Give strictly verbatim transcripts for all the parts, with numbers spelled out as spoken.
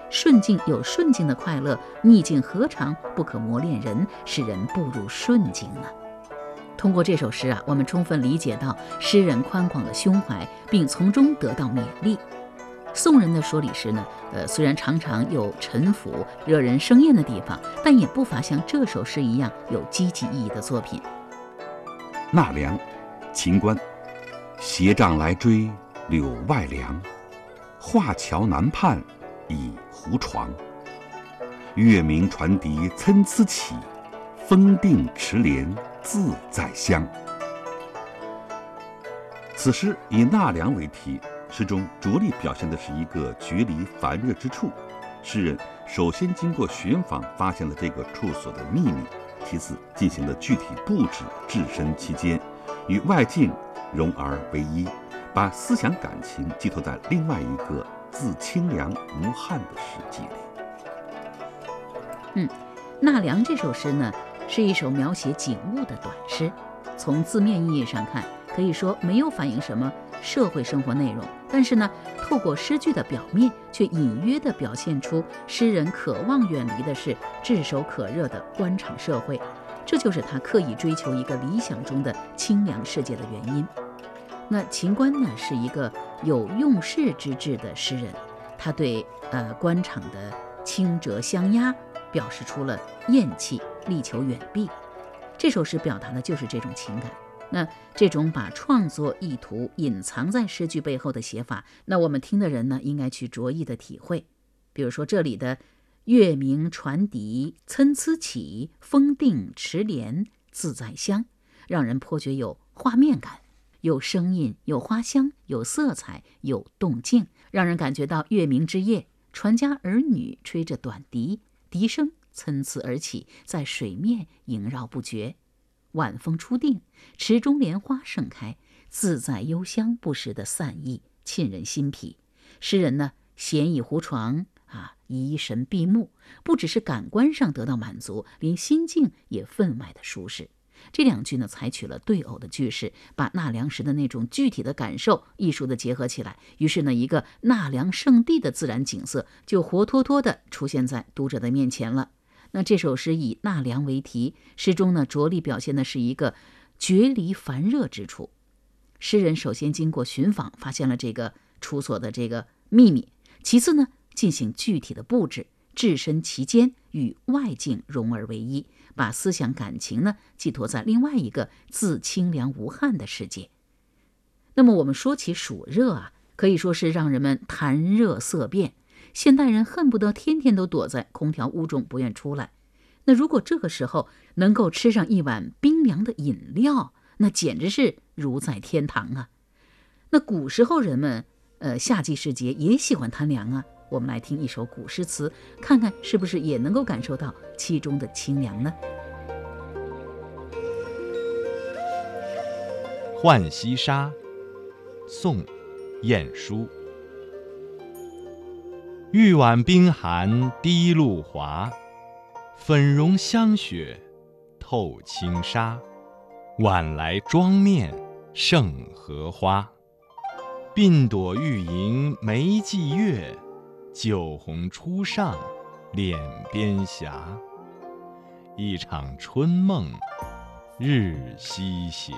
顺境有顺境的快乐，逆境何尝不可磨练人，使人步入顺境呢？通过这首诗啊，我们充分理解到诗人宽广的胸怀，并从中得到勉励。宋人的说理诗呢，呃，虽然常常有陈腐、惹人生厌的地方，但也不乏像这首诗一样有积极意义的作品。 纳凉，秦观。斜杖来追柳外凉，画桥南畔倚胡床。月明船笛参差起，风定池莲自在香。此诗以纳凉为题，诗中着力表现的是一个决离烦热之处。诗人首先经过寻访发现了这个处所的秘密，其次进行了具体布置，置身其间，与外境融而为一，把思想感情寄托在另外一个自清凉无憾的世界里。 嗯，纳凉这首诗呢，是一首描写景物的短诗。从字面意义上看，可以说没有反映什么社会生活内容，但是呢，透过诗句的表面，却隐约地表现出诗人渴望远离的是炙手可热的官场社会，这就是他刻意追求一个理想中的清凉世界的原因。那秦观呢，是一个有用世之志的诗人，他对呃官场的清折相压表示出了厌弃，力求远避。这首诗表达的就是这种情感。那这种把创作意图隐藏在诗句背后的写法，那我们听的人呢，应该去着意的体会。比如说这里的月明船笛参差起，风定池莲自在香，让人颇觉有画面感，有声音，有花香，有色彩，有动静，让人感觉到月明之夜，船家儿女吹着短笛，笛声参差而起，在水面萦绕不绝。晚风初定，池中莲花盛开，自在幽香不时的散逸，沁人心脾。诗人呢，闲倚胡床啊，怡神闭目，不只是感官上得到满足，连心境也分外的舒适。这两句呢，采取了对偶的句式，把纳凉时的那种具体的感受艺术的结合起来，于是呢，一个纳凉圣地的自然景色就活脱脱的出现在读者的面前了。那这首诗以纳凉为题，诗中呢着力表现的是一个决离烦热之处。诗人首先经过寻访，发现了这个处所的这个秘密，其次呢进行具体的布置，置身其间，与外境融而为一，把思想感情呢寄托在另外一个自清凉无憾的世界。那么我们说起暑热啊，可以说是让人们谈热色变，现代人恨不得天天都躲在空调屋中不愿出来。那如果这个时候能够吃上一碗冰凉的饮料，那简直是如在天堂啊。那古时候人们呃，夏季时节也喜欢贪凉啊。我们来听一首古诗词，看看是不是也能够感受到其中的清凉呢？ 浣溪沙，宋·晏殊。玉碗冰寒滴露华，粉融香雪透轻纱。晚来妆面胜荷花，鬓朵欲迎眉髻月，酒红初上脸边霞。一场春梦日西斜。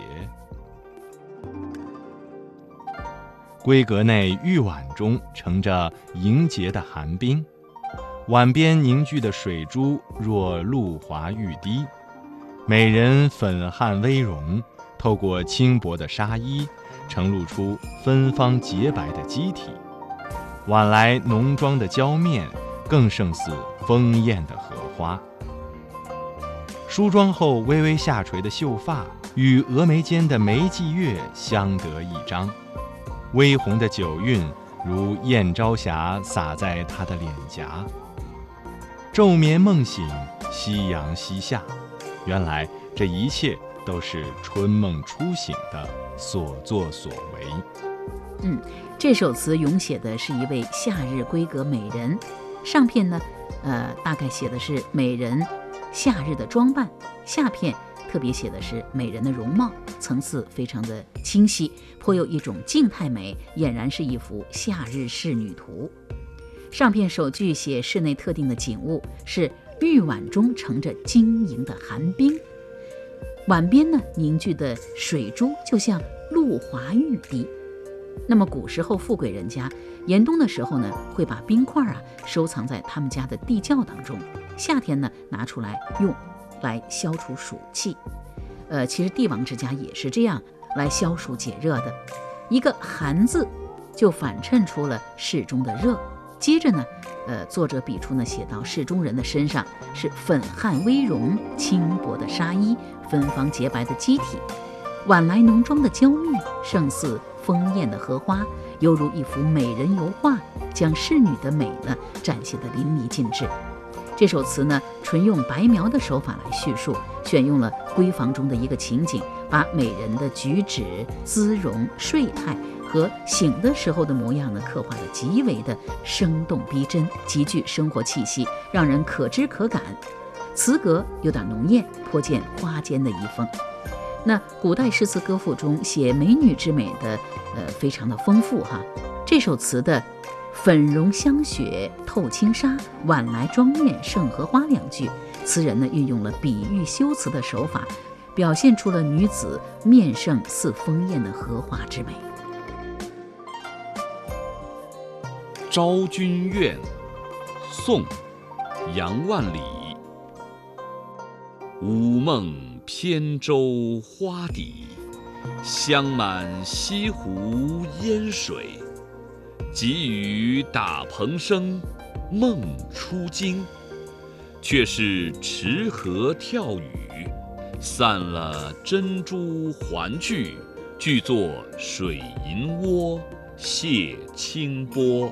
闺阁内玉碗中盛着凝结的寒冰，碗边凝聚的水珠若露华欲滴，美人粉汗微融，透过轻薄的纱衣，呈露出芬芳洁白的肌体。晚来浓妆的娇面更胜似丰艳的荷花。梳妆后微微下垂的秀发与峨眉间的眉髻月相得益彰，微红的酒韵如燕朝霞洒在她的脸颊。昼眠梦醒，夕阳西下，原来这一切都是春梦初醒的所作所为。 嗯，这首词咏写的是一位夏日闺阁美人，上片呢，呃，大概写的是美人夏日的装扮，下片特别写的是美人的容貌，层次非常的清晰，颇有一种静态美，俨然是一幅夏日仕女图。 上片首句写室内特定的景物是玉碗中盛着晶莹的寒冰，碗边呢凝聚的水珠就像露华欲滴。那么古时候富贵人家严冬的时候呢，会把冰块啊收藏在他们家的地窖当中，夏天呢拿出来用来消除暑气。呃，其实帝王之家也是这样来消暑解热的。一个寒字就反衬出了室中的热。接着呢，呃，作者笔触呢写到室中人的身上是粉汗微融、轻薄的纱衣、芬芳洁白的机体，晚来浓妆的娇蜜，胜似丰艳的荷花，犹如一幅美人油画，将仕女的美呢展现得淋漓尽致。这首词呢，纯用白描的手法来叙述，选用了闺房中的一个情景，把美人的举止、姿容、睡态和醒的时候的模样呢，刻画得极为的生动逼真，极具生活气息，让人可知可感。词格有点浓艳，颇见花间的遗风。那古代诗词歌赋中写美女之美的，呃，非常的丰富哈。这首词的粉容香雪透轻纱，晚来妆面胜荷花两句，词人呢运用了比喻修辞的手法，表现出了女子面胜似丰艳的荷花之美。 昭君怨，宋·杨万里。午梦扁舟花底，香满西湖烟水。急雨打蓬声，梦初惊。却是池河跳雨，散了珍珠环聚，俱作水银窝，泻清波。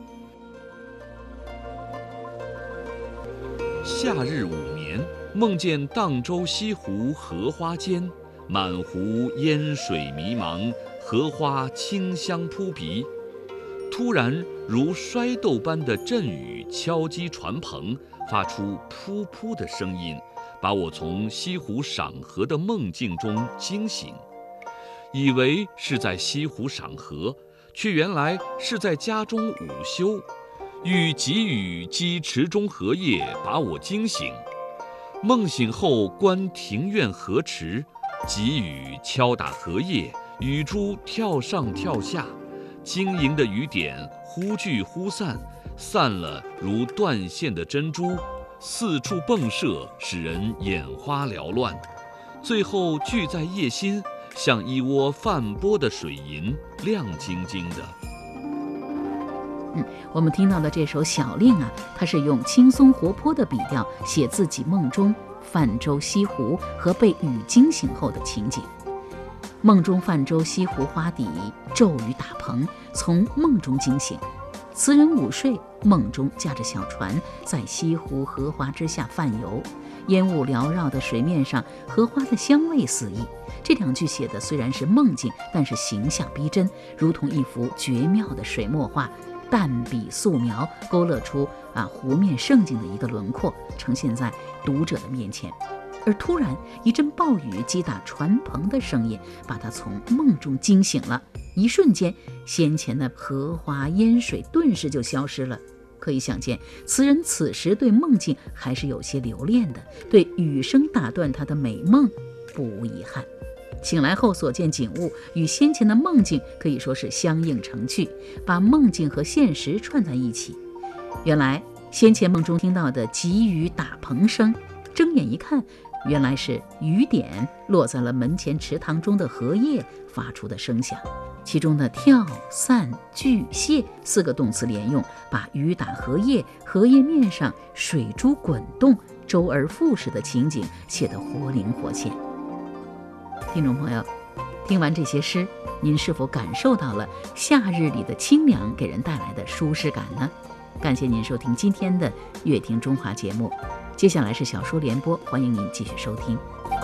夏日午眠，梦见荡舟西湖荷花间，满湖烟水迷茫，荷花清香扑鼻。突然如摔豆般的阵雨敲击船棚，发出噗噗的声音，把我从西湖赏荷的梦境中惊醒。以为是在西湖赏荷，却原来是在家中午休。遇急雨击池中荷叶，把我惊醒。梦醒后观庭院荷池，急雨敲打荷叶，雨珠跳上跳下，晶莹的雨点忽聚忽散，散了如断线的珍珠，四处迸射，使人眼花缭乱。最后聚在叶心，像一窝泛波的水银，亮晶晶的。 嗯，我们听到的这首小令啊，它是用轻松活泼的笔调写自己梦中泛舟西湖和被雨惊醒后的情景。梦中泛舟西湖花底，骤雨打棚，从梦中惊醒。词人午睡，梦中驾着小船在西湖荷花之下泛游，烟雾缭绕的水面上，荷花的香味四溢。这两句写的虽然是梦境，但是形象逼真，如同一幅绝妙的水墨画，淡笔素描，勾勒出啊湖面胜景的一个轮廓，呈现在读者的面前。而突然一阵暴雨击打船棚的声音，把他从梦中惊醒了。一瞬间，先前的荷花烟水顿时就消失了。可以想见，词人此时对梦境还是有些留恋的，对雨声打断他的美梦不无遗憾。醒来后所见景物与先前的梦境可以说是相映成趣，把梦境和现实串在一起。原来先前梦中听到的急雨打棚声，睁眼一看，原来是雨点落在了门前池塘中的荷叶发出的声响。其中的跳、散、聚、泻四个动词连用，把雨打荷叶、荷叶面上水珠滚动、周而复始的情景写得活灵活现。听众朋友，听完这些诗，您是否感受到了夏日里的清凉给人带来的舒适感呢？感谢您收听今天的乐听中华节目，接下来是小说联播，欢迎您继续收听。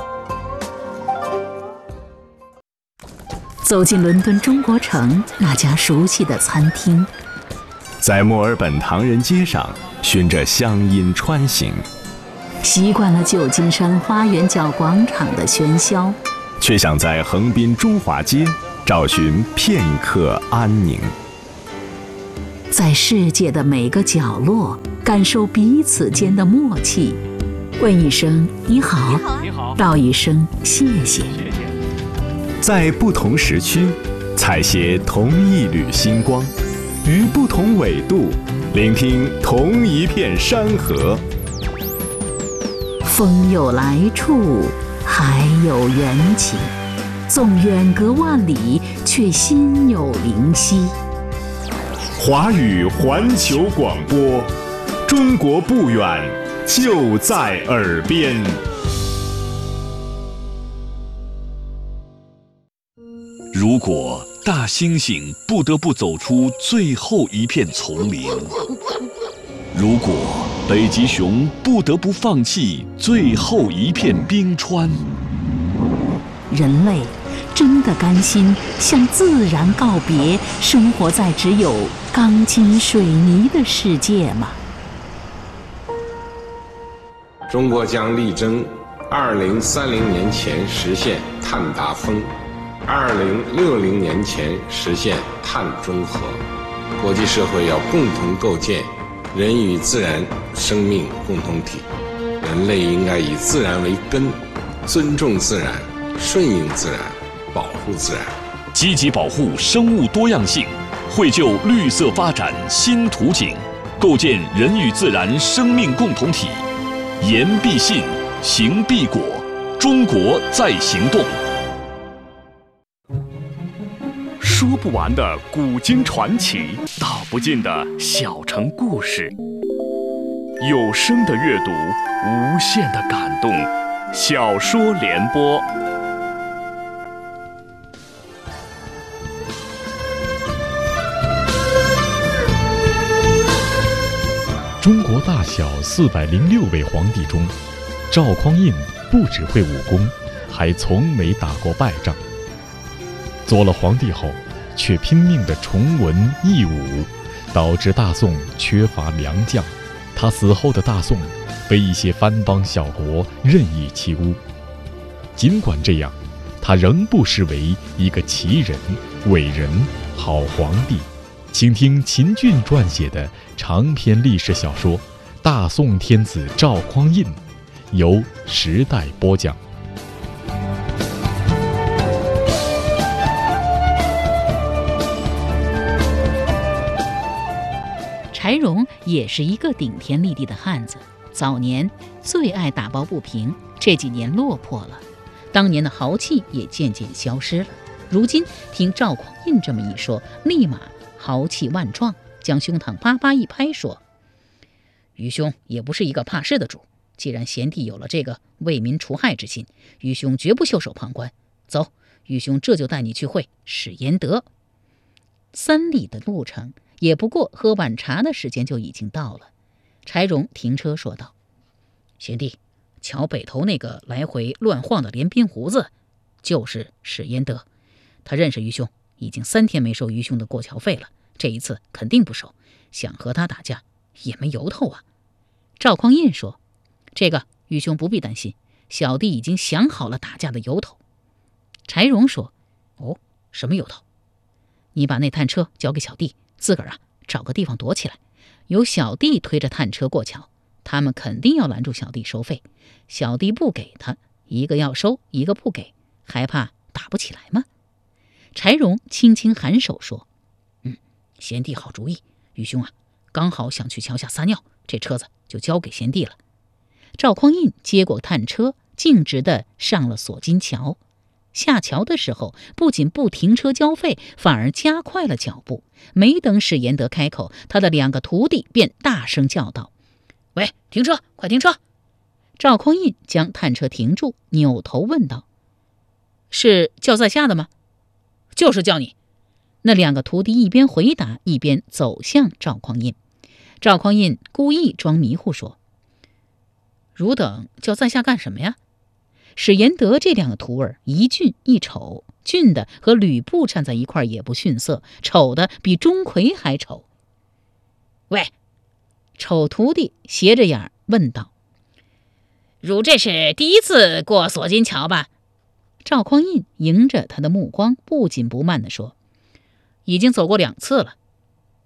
走进伦敦中国城那家熟悉的餐厅， 在墨尔本唐人街上循着乡音穿行， 习惯了旧金山花园角广场的喧嚣， 却想在横滨中华街找寻片刻安宁。 在世界的每个角落感受彼此间的默契，问一声你好， 你好， 道一声谢谢。 谢谢。 在不同时区采撷同一缕星光，于不同纬度聆听同一片山河。 风有来处，海有缘起，纵远隔万里，却心有灵犀。 华语环球广播，中国不远，就在耳边。 如果大猩猩不得不走出最后一片丛林，如果北极熊不得不放弃最后一片冰川， 人类真的甘心向自然告别，生活在只有钢筋水泥的世界吗？ 中国将力争二零三零年前实现碳达峰，二零六零年前实现碳中和。国际社会要共同构建人与自然生命共同体，人类应该以自然为根，尊重自然，顺应自然，保护自然， 积极保护生物多样性，绘就绿色发展新图景，构建人与自然生命共同体。言必信，行必果，中国在行动。 说不完的古今传奇，道不尽的小城故事。有声的阅读，无限的感动。小说联播。 中国大小四百零六位皇帝中，赵匡胤不只会武功，还从没打过败仗。做了皇帝后，却拼命地崇文抑武，导致大宋缺乏良将。他死后的大宋被一些藩邦小国任意欺污。尽管这样，他仍不失为一个奇人、伟人、好皇帝。请听秦俊撰写的长篇历史小说《大宋天子赵匡胤》，由时代播讲。 柴荣也是一个顶天立地的汉子，早年最爱打抱不平，这几年落魄了，当年的豪气也渐渐消失了。如今听赵匡胤这么一说，立马豪气万状，将胸膛叭叭一拍，说：“愚兄也不是一个怕事的主，既然贤弟有了这个为民除害之心，愚兄绝不袖手旁观。走，愚兄这就带你去会史延德。”三里的路程，也不过喝碗茶的时间就已经到了。柴荣停车说道：“贤弟，瞧北头那个来回乱晃的连边胡子，就是史延德。他认识愚兄，已经三天没收愚兄的过桥费了，这一次肯定不收，想和他打架也没由头啊。”赵匡胤说：“这个愚兄不必担心，小弟已经想好了打架的由头。”柴荣说：“哦，什么由头？你把那探车交给小弟，自个儿啊找个地方躲起来，由小弟推着探车过桥，他们肯定要拦住小弟收费，小弟不给他，一个要收，一个不给，还怕打不起来吗？”柴荣轻轻颔首说：“嗯，贤弟好主意，愚兄啊，刚好想去桥下撒尿，这车子就交给贤弟了。”赵匡胤接过探车，径直地上了锁金桥。下桥的时候，不仅不停车交费，反而加快了脚步。没等史延德开口，他的两个徒弟便大声叫道：“喂，停车，快停车！”赵匡胤将探车停住，扭头问道：“是叫在下的吗？”“就是叫你。”那两个徒弟一边回答，一边走向赵匡胤。赵匡胤故意装迷糊说：“汝等叫在下干什么呀？”史延德这两个徒儿一俊一丑，俊的和吕布站在一块也不逊色，丑的比钟馗还丑。“喂！”丑徒弟斜着眼问道：“汝这是第一次过锁金桥吧？”赵匡胤迎着他的目光，不紧不慢地说：“已经走过两次了。”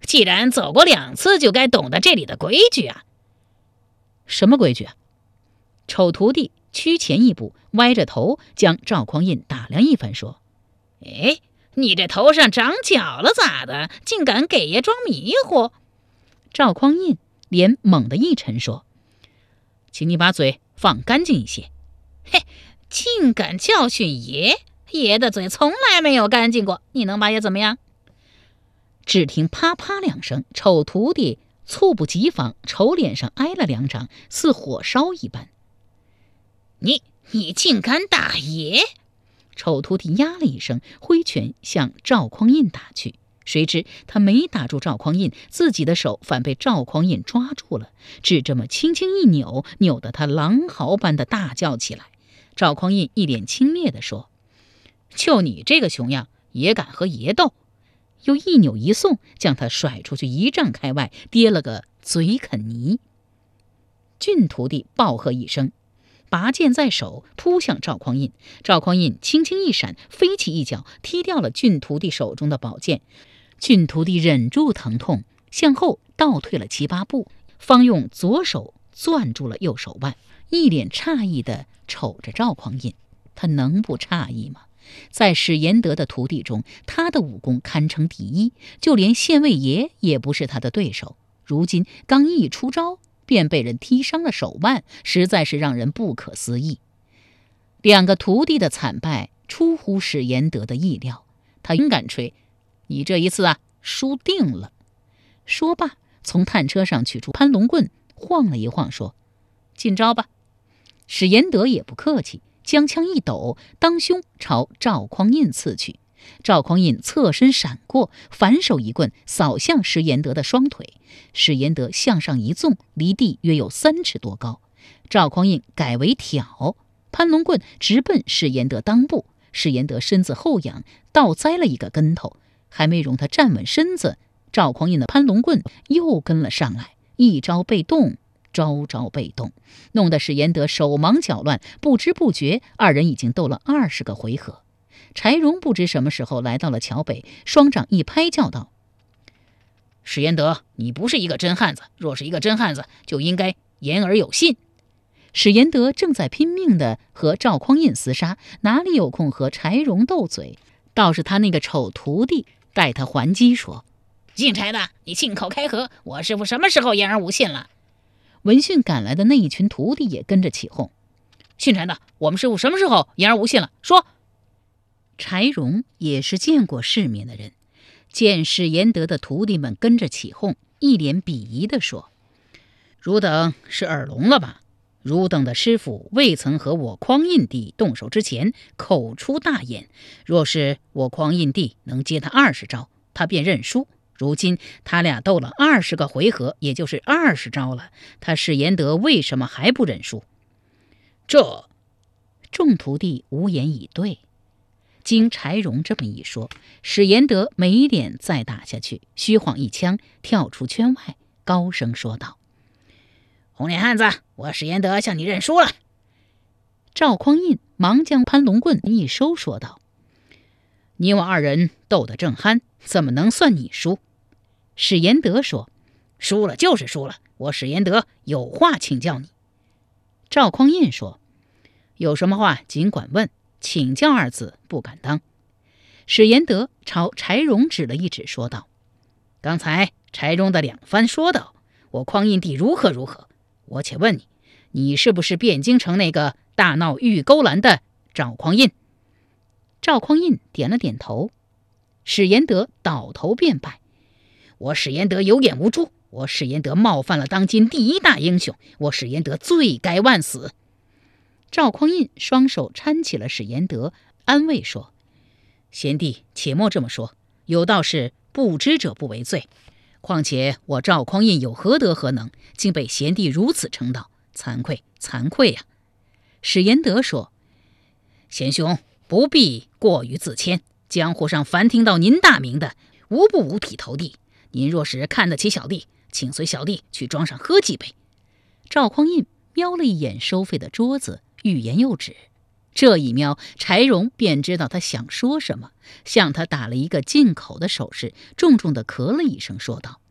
既然走过两次，就该懂得这里的规矩啊。 什么规矩啊？丑徒弟趋前一步，歪着头将赵匡胤打量一番，说： 哎，你这头上长角了咋的？竟敢给爷装迷糊！ 赵匡胤脸猛地一沉，说：请你把嘴放干净一些。 嘿，竟敢教训爷！爷的嘴从来没有干净过，你能把爷怎么样？ 只听啪啪两声，丑徒弟猝不及防，丑脸上挨了两掌，似火烧一般。 你你竟敢打爷！ 丑徒弟呀了一声，挥拳向赵匡胤打去。谁知他没打住赵匡胤，自己的手反被赵匡胤抓住了，只这么轻轻一扭，扭得他狼嚎般的大叫起来。赵匡胤一脸轻蔑地说：就你这个熊样，也敢和爷斗？又一扭一送，将他甩出去一丈开外，跌了个嘴啃泥。俊徒弟暴喝一声，拔剑在手，扑向赵匡胤。赵匡胤轻轻一闪，飞起一脚踢掉了俊徒弟手中的宝剑。俊徒弟忍住疼痛，向后倒退了七八步，方用左手攥住了右手腕，一脸诧异地瞅着赵匡胤。他能不诧异吗？在史延德的徒弟中，他的武功堪称第一，就连县尉爷也不是他的对手。如今刚一出招，便被人踢伤了手腕，实在是让人不可思议。两个徒弟的惨败出乎史延德的意料，他勇敢吹：你这一次啊，输定了。说罢，从探车上取出攀龙棍，晃了一晃，说：进招吧。史延德也不客气，将枪一抖，当胸朝赵匡胤刺去。赵匡胤侧身闪过，反手一棍扫向史延德的双腿。史延德向上一纵，离地约有三尺多高。赵匡胤改为挑，攀龙棍直奔史延德裆部。史延德身子后仰，倒栽了一个跟头，还没容他站稳身子，赵匡胤的攀龙棍又跟了上来，一招被动，招招被动，弄得史延德手忙脚乱，不知不觉二人已经斗了二十个回合。柴荣不知什么时候来到了桥北，双掌一拍，叫道：史延德，你不是一个真汉子，若是一个真汉子，就应该言而有信。史延德正在拼命地和赵匡胤厮杀，哪里有空和柴荣斗嘴？倒是他那个丑徒弟待他还击，说： 姓柴的，你信口开河，我师父什么时候言而无信了？ 闻讯赶来的那一群徒弟也跟着起哄： 姓柴的，我们师父什么时候言而无信了？说。 柴荣也是见过世面的人，见史延德的徒弟们跟着起哄，一脸鄙夷地说：汝等是耳聋了吧？汝等的师父未曾和我匡胤帝动手之前口出大言，若是我匡胤帝能接他二十招，他便认输。如今他俩斗了二十个回合，也就是二十招了，他史延德为什么还不认输？这众徒弟无言以对。经柴荣这么一说，史延德没脸再打下去，虚晃一枪跳出圈外，高声说道：红脸汉子，我史延德向你认输了。赵匡胤忙将攀龙棍一收，说道：你我二人斗得正酣，怎么能算你输？史延德说：输了就是输了，我史延德有话请教你。赵匡胤说：有什么话尽管问，请教二字不敢当。史延德朝柴荣指了一指，说道：刚才柴荣的两番说道，我匡胤帝如何如何，我且问你，你是不是汴京城那个大闹玉钩栏的赵匡胤？赵匡胤点了点头。史延德倒头便拜：我史延德有眼无珠，我史延德冒犯了当今第一大英雄，我史延德罪该万死。赵匡胤双手搀起了史延德，安慰说：贤弟且莫这么说，有道是不知者不为罪，况且我赵匡胤有何德何能，竟被贤弟如此称道，惭愧惭愧呀、啊！史延德说：贤兄不必过于自谦，江湖上凡听到您大名的，无不五体投地，您若是看得起小弟，请随小弟去庄上喝几杯。赵匡胤瞄了一眼收费的桌子，欲言又止。这一瞄，柴荣便知道他想说什么，向他打了一个进口的手势，重重地咳了一声，说道：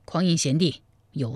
匡胤贤弟，